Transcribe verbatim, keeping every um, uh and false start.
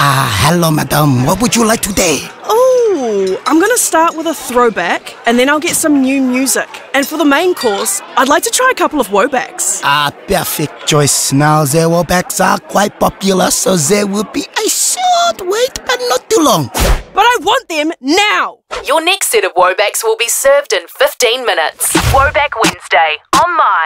Ah, hello, madam. What would you like today? Oh, I'm going to start with a throwback and then I'll get some new music. And for the main course, I'd like to try a couple of Wobacks. Ah, perfect choice. Now, the Wobacks are quite popular, so there will be a short wait, but not too long. But I want them now! Your next set of Wobacks will be served in fifteen minutes. Woback Wednesday on Mine.